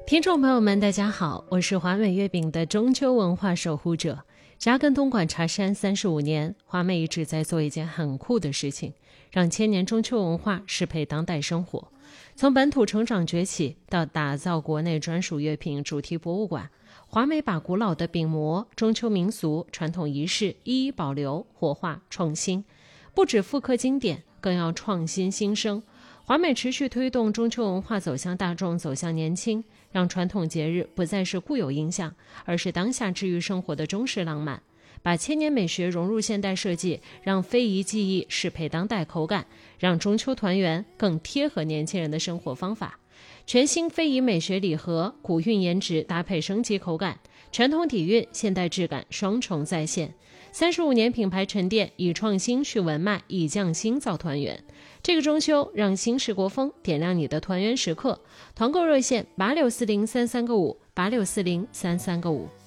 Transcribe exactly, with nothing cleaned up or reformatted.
听众朋友们大家好，我是华美月饼的中秋文化守护者。扎根东莞茶山三十五年，华美一直在做一件很酷的事情，让千年中秋文化适配当代生活。从本土成长崛起到打造国内专属月饼主题博物馆，华美把古老的饼模、中秋民俗、传统仪式一一保留、活化、创新，不止复刻经典，更要创新新生。华美持续推动中秋文化走向大众、走向年轻，让传统节日不再是固有印象，而是当下治愈生活的中式浪漫。把千年美学融入现代设计，让非遗技艺适配当代口感，让中秋团圆更贴合年轻人的生活方法。全新非遗美学礼盒，古韵颜值搭配升级口感，传统底蕴、现代质感双重再现。三十五年品牌沉淀，以创新续文脉，以匠心造团圆。这个中秋，让新式国风点亮你的团圆时刻。团购热线八六四零三三个五，八六四零三三个五。